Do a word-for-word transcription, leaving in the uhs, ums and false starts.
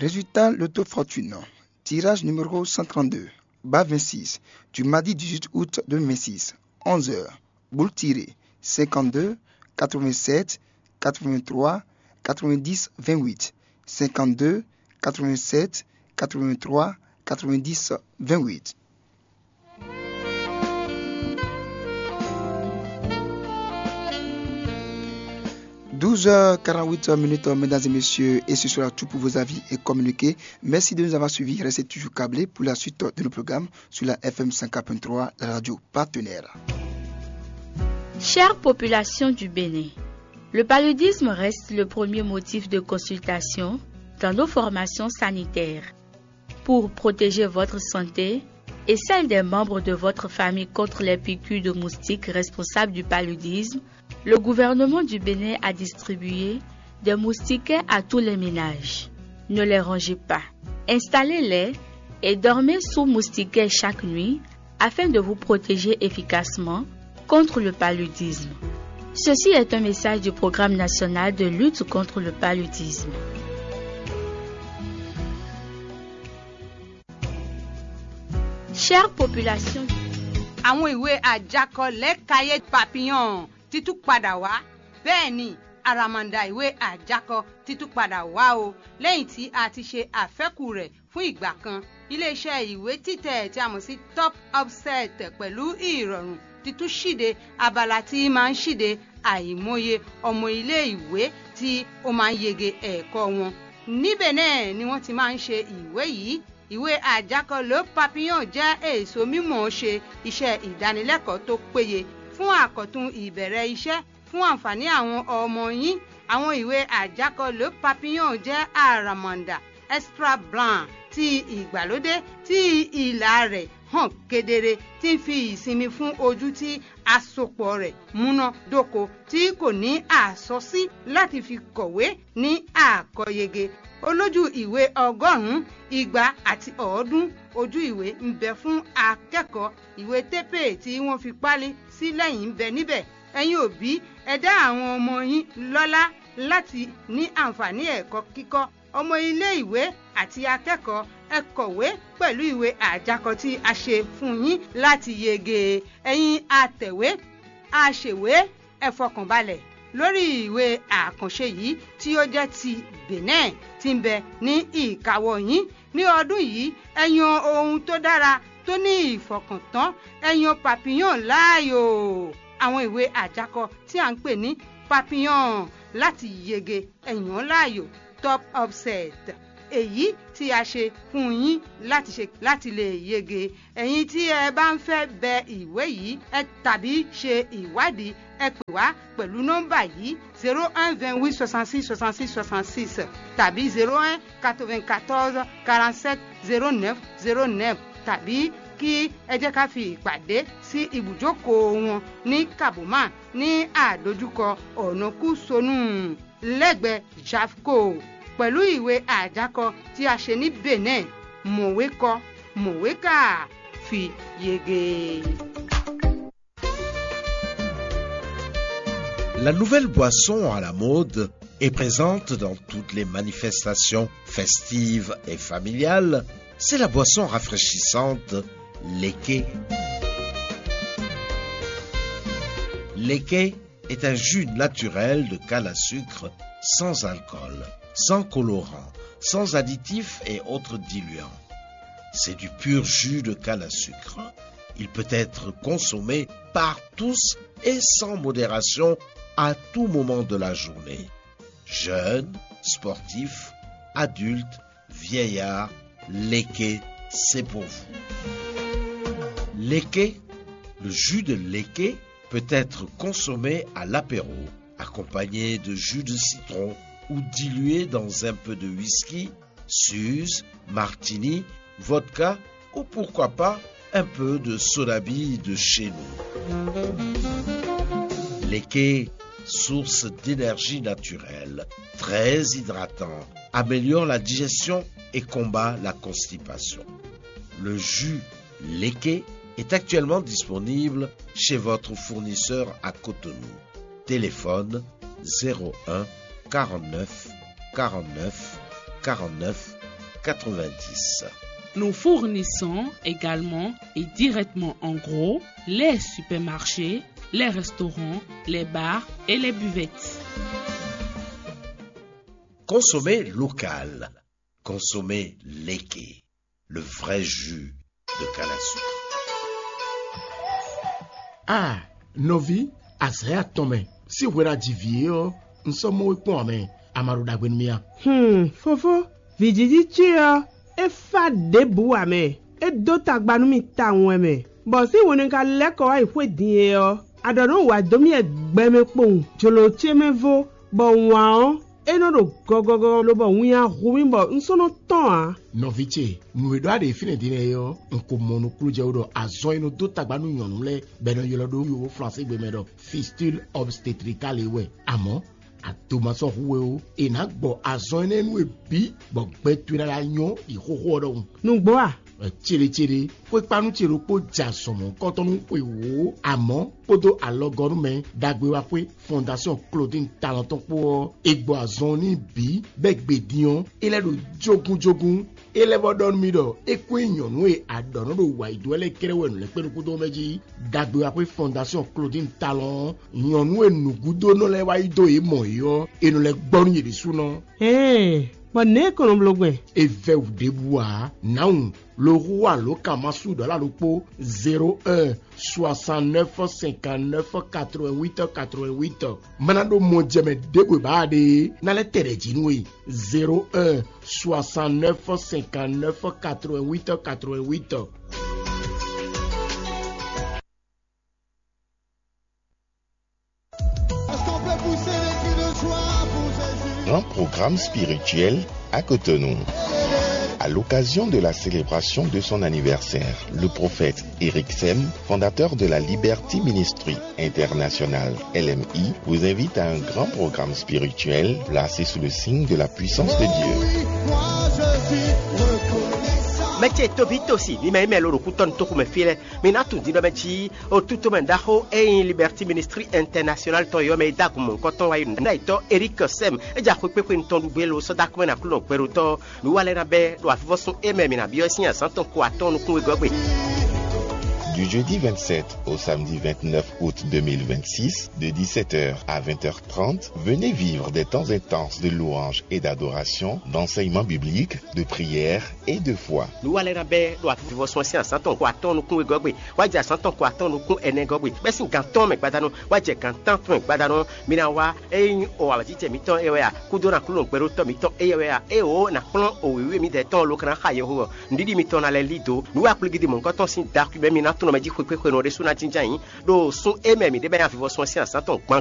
Résultat Loto Fortune. Tirage numéro cent trente-deux. Bas vingt-six. Du mardi dix-huit août deux mille vingt-six. onze heures. Boule tirée. cinquante-deux, quatre-vingt-sept, quatre-vingt-trois, quatre-vingt-dix, vingt-huit. cinquante-deux, quatre-vingt-sept, quatre-vingt-trois, quatre-vingt-dix, vingt-huit. douze heures quarante-huit minutes, mesdames et messieurs, et ce sera tout pour vos avis et communiqués. Merci de nous avoir suivis. Restez toujours câblés pour la suite de nos programmes sur la F M cinq point trois, la radio partenaire. Chère population du Bénin, le paludisme reste le premier motif de consultation dans nos formations sanitaires. Pour protéger votre santé et celle des membres de votre famille contre les piqûres de moustiques responsables du paludisme, le gouvernement du Bénin a distribué des moustiquaires à tous les ménages. Ne les rangez pas. Installez-les et dormez sous moustiquaires chaque nuit afin de vous protéger efficacement contre le paludisme. Ceci est un message du Programme national de lutte contre le paludisme. Chère population, àwọn ìwé àjákọ lẹ́kàáyé papillon títún padà wá. Bẹ́ẹ̀ ni àràmàǹdà ìwé àjákọ títún padà wá o lẹ́yìn tí a ti ṣe àfẹ́kù rẹ̀ fún ìgbà kan. Iléeṣẹ́ ìwé títẹ̀ tí a mọ̀ sí Top Offset pẹ̀lú ìrọ̀rùn títún ṣíde abala tí máa ń ṣíde àìmọye ọmọ ilé ìwé tí ó máa ń yege ẹ̀kọ́ wọn. Níbẹ̀ náà ni wọ́n ti máa ń ṣe ìwé yìí. Ìwé àjákọ Le Papillon jẹ́ èso mímọ̀ ṣe iṣẹ́ ìdánilẹ́kọ̀ọ́ tó péye fún àkọ́tún ìbẹ̀rẹ̀ iṣẹ́ fún àǹfààní àwọn ọmọ yín. Àwọn ìwé àjákọ Le Papillon jẹ́ àràmàǹdà extra blanc ti ìgbàlódé tí ìlà rẹ̀ hàn kedere tí ń fi ìsinmi fún ojú tí àsopọ̀ rẹ̀ múná dóko tí kò ní àsọsí láti fi kọ̀wé ní àkọyege. Olójú ìwé ọgọ́rùn-ún, igba àti ọ̀ọ́dún ojú ìwé ń bẹ fún akẹ́kọ̀ọ́. Ìwé tépè tí wọ́n fi páálí sí lẹ́yìn ń bẹ níbẹ̀. Ẹ̀yin òbí, ẹ dá àwọn ọmọ yín lọ́lá láti ní àǹfààní ẹ̀kọ́ kíkọ́. Ọmọ ilé ìwé àti akẹ́kọ̀ọ́ ẹ kọ̀wé pẹ̀lú ìwé àjákọ tí a ṣe fún yín láti yege. Ẹ̀yin atẹ̀wé, aṣèwé, ẹ fọkànbalẹ̀ lórí ìwé àkànṣe yìí tí ó jẹ́ ti Benin tí ń bẹ ní ìkáwọ́ yín. Ní ọdún yìí, ẹ yan ohun tó dára tó ní ìfọkàntán. Ẹ yan papillon láàyò. Àwọn ìwé àjákọ tí à ń pè ní papillon láti yege ẹ yàn láàyò Top Offset. Èyí tí a ṣe fún yín láti ṣe láti lè yege. Ẹ̀yin tí ẹ bá ń fẹ́ bẹ ìwé yìí ẹ tàbí ṣe ìwádìí ẹ pè wá pẹ̀lú nọ́mbà yìí zero un vingt-huit soixante-six soixante-six soixante-six tàbí zero un quatre-vingt-quatorze quarante-sept zero neuf zero neuf tàbí kí ẹ jẹ́ ká fi ìpàdé sí ibùjókòó wọn ní Kabuma ní àdójúkọ ọ̀nà Kúsonú lẹ́gbẹ̀ẹ́ Jafco pẹ̀lú ìwé àjákọ tí a ṣe ní Benin. Mọ̀wé kọ, mọ̀wé kà, fi yege. La nouvelle boisson à la mode est présente dans toutes les manifestations festives et familiales. C'est la boisson rafraîchissante Leke. Leke est un jus naturel de canne à sucre sans alcool, sans colorant, sans additifs et autres diluants. C'est du pur jus de canne à sucre. Il peut être consommé par tous et sans modération à tout moment de la journée. Jeunes, sportifs, adultes, vieillards, Leke, c'est pour vous. Leke, le jus de Leke peut être consommé à l'apéro, accompagné de jus de citron ou dilué dans un peu de whisky, suze, martini, vodka ou pourquoi pas un peu de sodabi de chez nous. Leke, source d'énergie naturelle, très hydratant, améliore la digestion et combat la constipation. Le jus Leke est actuellement disponible chez votre fournisseur à Cotonou. Téléphone zéro un quarante-neuf quarante-neuf quarante-neuf quatre-vingt-dix. Nous fournissons également et directement en gros les supermarchés, les restaurants, les bars et les buvettes. Consommer local. Consommer Leke, le vrai jus de canne à sucre. Ah, Novi, Azrea Tome, si vous avez dit nous sommes au point, mais Amaruda Gwenmia. Hmm, Fofo, Vijiji Chia, e fa debu ame, e do tagbanu mi ta weme. Bon, si vous n'avez leko a ifwe diye yo, adono wa domi e gbeme pon, jolo cheme vo, bon wao, e no do gogogo lo bon wiya huwimbo, nsono ton a. Noviche, nous doit définir dîner yo, on commande kuje odo azoi no do tagbanu nyonule, beno yolo do yo français bemedo, fistule obstétricale we. Amo, a tomaso huwe e na gbo azoi ne nu ebi, bo gbe tuina la nyon, i ho ho do. Nou gbo a. Tchiri tchiri, faut pas nous tirer pour jasomon quand on nous peut ou amon podo alogonu men dagbe wa pe fondation Claudine Talenton pour egboazoni bi begbedion ele do jogun jogun ele bodon mido ekwenyon nou e adono do wa idwele kerewe no le pe ku do meji dagbe wa pe fondation Claudine Talon yon nou e nugudo no le wa ido e moyo e no le gbonu yedi suno eh bon ne konom logwe e ve ou deboua naun le roi le Kamasu de la Lupo zéro un soixante-neuf cinquante-neuf quatre-vingt-huit quatre-vingt-huit. Manado Mondjeme Debwe Bade na le Terejinui zéro un soixante-neuf cinquante-neuf quatre-vingt-huit quatre-vingt-huit. Un programme spirituel à Cotonou. À l'occasion de la célébration de son anniversaire, le prophète Eric Sem, fondateur de la Liberty Ministry International L M I, vous invite à un grand programme spirituel placé sous le signe de la puissance de Dieu. Meche tobito si ni me melo kuton to kuma file minatu dino mechi o tuto mendaho e Liberty Ministry International to yo me da kuma koton wa ina ito Eric Sem e ja ko pepe nton belo so da kuma na kulo peruto mi wale na be do afo so e me na bio sin asanton ko aton ku egogbe. Du jeudi vingt-sept au samedi vingt-neuf août deux mille vingt-six, de dix-sept heures à vingt heures trente, venez vivre des temps intenses de louange et d'adoration, d'enseignement biblique, de prière et de foi. Nous allons faire des activités à Santon Quaton, nous pouvons gagner. Wajja Santon Quaton, nous pouvons énerger. Mais si Ganton me badano, Wajja Ganton me badano, Minawa, et o Awajite miton ewea, Kudona Kulon Peruto miton ewea, et o na plan o oui mi de temps lokana hayo. Ndidi miton na le lido, nous appliquons des mon coton sin dark, mais minato no me dit que que no resuna tinjain, do son et même de bien vivre son science Santon